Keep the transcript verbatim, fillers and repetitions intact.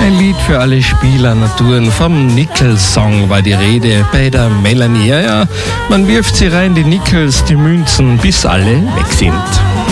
Ein Lied für alle Spielernaturen. Vom Nickel-Song war die Rede bei der Melanie. Ja, ja, man wirft sie rein, die Nickels, die Münzen, bis alle weg sind.